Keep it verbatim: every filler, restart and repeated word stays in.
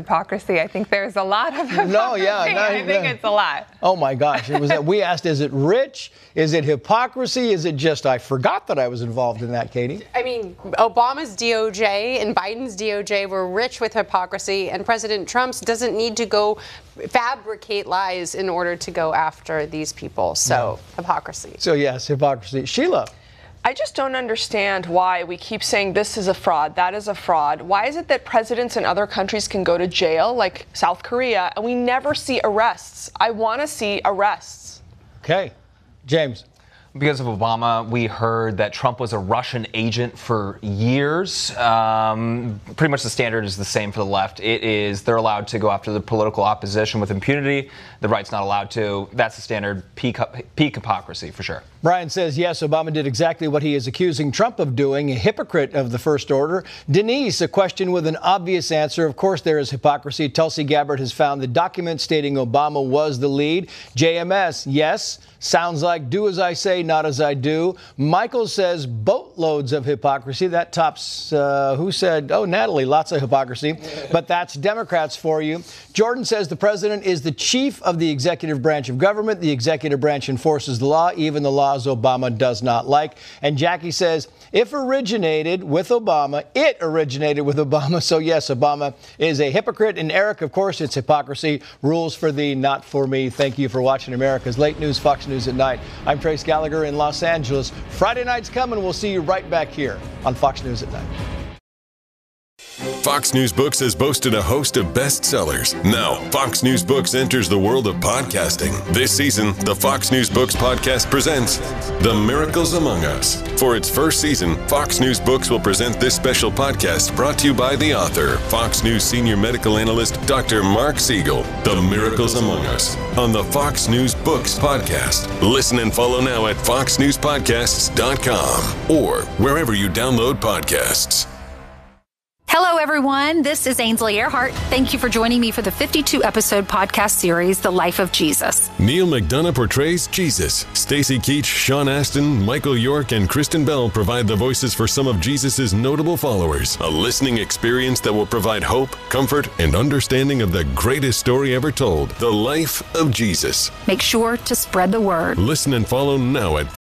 hypocrisy. I think there's a lot of hypocrisy. No, yeah. Not, I think yeah. it's a lot. Oh, my gosh. It was. We asked, is it rich? Is it hypocrisy? Is it just I forgot that I was involved in that, Katie? I mean, Obama's D O J and Biden's D O J were rich with hypocrisy, and President Trump's doesn't need to go fabricate lies in order to go after these people. So, no. hypocrisy. So, yes, hypocrisy. Sheila. I just don't understand why we keep saying this is a fraud, that is a fraud. Why is it that presidents in other countries can go to jail, like South Korea, and we never see arrests? I want to see arrests. Okay. James. Because of Obama, we heard that Trump was a Russian agent for years. Um, pretty much the standard is the same for the left. It is they're allowed to go after the political opposition with impunity. The right's not allowed to. That's the standard peak, peak hypocrisy for sure. Brian says, yes, Obama did exactly what he is accusing Trump of doing, a hypocrite of the first order. Denise, a question with an obvious answer. Of course, there is hypocrisy. Tulsi Gabbard has found the document stating Obama was the lead. J M S, yes, sounds like do as I say, not as I do. Michael says boatloads of hypocrisy. That tops, uh, who said, oh, Natalie, lots of hypocrisy. But that's Democrats for you. Jordan says the president is the chief of the executive branch of government. The executive branch enforces the law, even the laws Obama does not like. And Jackie says, if originated with Obama, it originated with Obama. So, yes, Obama is a hypocrite. And Eric, of course, it's hypocrisy. Rules for thee, not for me. Thank you for watching America's Late News, Fox News at Night. I'm Trace Gallagher in Los Angeles. Friday night's coming. We'll see you right back here on Fox News at Night. Fox News Books has boasted a host of bestsellers. Now, Fox News Books enters the world of podcasting. This season, the Fox News Books podcast presents The Miracles Among Us. For its first season, Fox News Books will present this special podcast brought to you by the author, Fox News senior medical analyst, Doctor Mark Siegel. The Miracles Among Us on the Fox News Books podcast. Listen and follow now at fox news podcasts dot com or wherever you download podcasts. Hello, everyone. This is Ainsley Earhart. Thank you for joining me for the fifty-two episode podcast series, The Life of Jesus. Neil McDonough portrays Jesus. Stacy Keach, Sean Astin, Michael York, and Kristen Bell provide the voices for some of Jesus' notable followers. A listening experience that will provide hope, comfort, and understanding of the greatest story ever told, the life of Jesus. Make sure to spread the word. Listen and follow now at